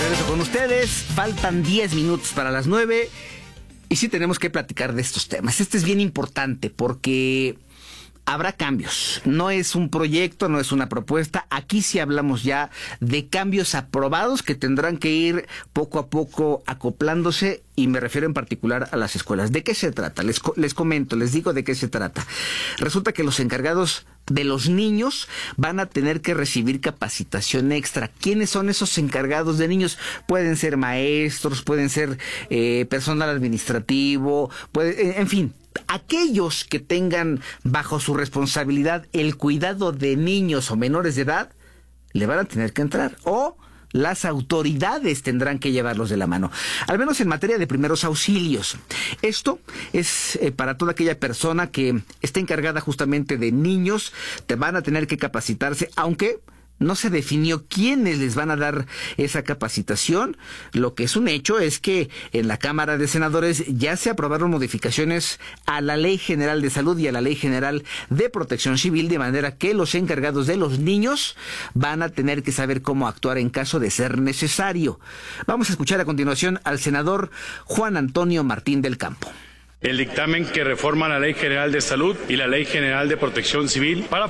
Regreso con ustedes, faltan 10 minutos para las 9 y sí tenemos que platicar de estos temas. Este es bien importante porque habrá cambios, no es un proyecto, no es una propuesta, aquí sí hablamos ya de cambios aprobados que tendrán que ir poco a poco acoplándose y me refiero en particular a las escuelas. ¿De qué se trata? Les comento, les digo de qué se trata. Resulta que los encargados de los niños van a tener que recibir capacitación extra. ¿Quiénes son esos encargados de niños? Pueden ser maestros, pueden ser personal administrativo, en fin, aquellos que tengan bajo su responsabilidad el cuidado de niños o menores de edad, le van a tener que entrar, o las autoridades tendrán que llevarlos de la mano, al menos en materia de primeros auxilios. Esto es para toda aquella persona que esté encargada justamente de niños, te van a tener que capacitarse, aunque no se definió quiénes les van a dar esa capacitación. Lo que es un hecho es que en la Cámara de Senadores ya se aprobaron modificaciones a la Ley General de Salud y a la Ley General de Protección Civil, de manera que los encargados de los niños van a tener que saber cómo actuar en caso de ser necesario. Vamos a escuchar a continuación al senador Juan Antonio Martín del Campo. El dictamen que reforma la Ley General de Salud y la Ley General de Protección Civil para